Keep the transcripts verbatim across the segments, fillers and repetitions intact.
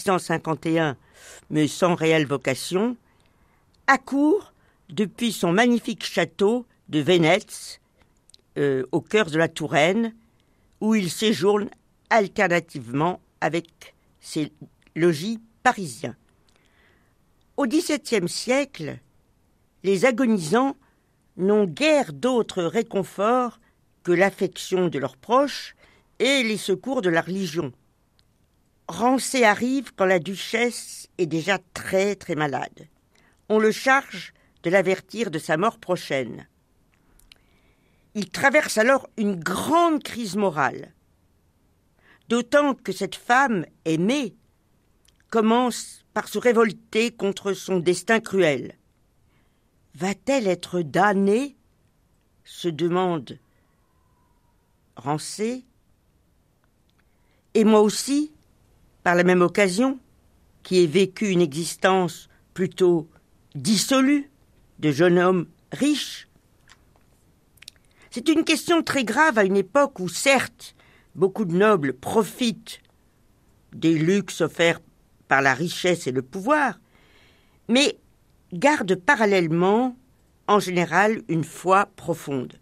cent cinquante et un, mais sans réelle vocation, accourt depuis son magnifique château de Vénètz, euh, au cœur de la Touraine, où il séjourne alternativement avec ses logis parisiens. Au dix-septième siècle, les agonisants n'ont guère d'autre réconfort que l'affection de leurs proches et les secours de la religion. Rancé arrive quand la duchesse est déjà très très malade. On le charge de l'avertir de sa mort prochaine. Il traverse alors une grande crise morale, d'autant que cette femme aimée commence par se révolter contre son destin cruel. Va-t-elle être damnée ? Se demande Rancé. Et moi aussi, par la même occasion, qui ai vécu une existence plutôt dissolue, de jeune homme riche. C'est une question très grave à une époque où, certes, beaucoup de nobles profitent des luxes offerts par la richesse et le pouvoir, mais gardent parallèlement, en général, une foi profonde.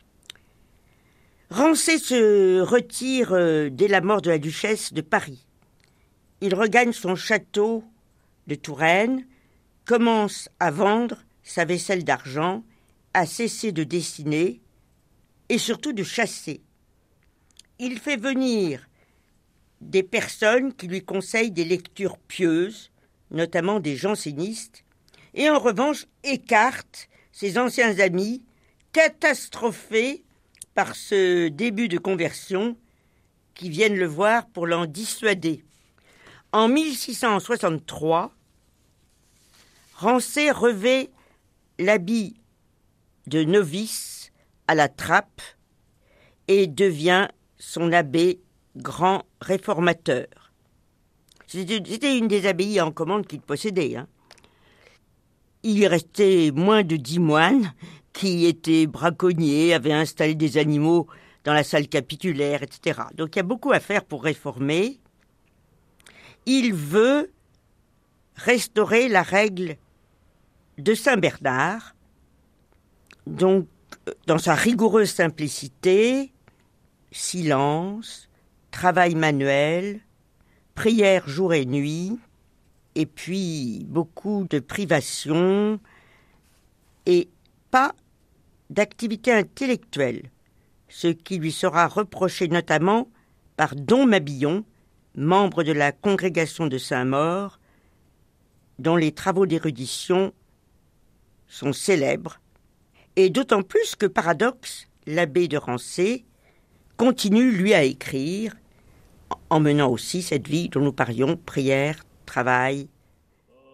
Rancé se retire dès la mort de la duchesse de Paris. Il regagne son château de Touraine, commence à vendre sa vaisselle d'argent, à cesser de dessiner et surtout de chasser. Il fait venir des personnes qui lui conseillent des lectures pieuses, notamment des jansénistes, et en revanche écarte ses anciens amis, catastrophés par ce début de conversion, qui viennent le voir pour l'en dissuader. En mille six cent soixante-trois, Rancé revêt l'habit de novice à la Trappe et devient son abbé grand réformateur. C'était, c'était une des abbayes en commande qu'il possédait. Hein. Il y restait moins de dix moines qui étaient braconniers, avaient installé des animaux dans la salle capitulaire, et cetera. Donc il y a beaucoup à faire pour réformer. Il veut restaurer la règle de Saint-Bernard, donc dans sa rigoureuse simplicité, silence, travail manuel, prière jour et nuit, et puis beaucoup de privations et pas d'activité intellectuelle, ce qui lui sera reproché notamment par Dom Mabillon, membre de la congrégation de Saint-Maur, dont les travaux d'érudition sont célèbres, et d'autant plus que, paradoxe, l'abbé de Rancé continue, lui, à écrire, en menant aussi cette vie dont nous parlions, prière, travail,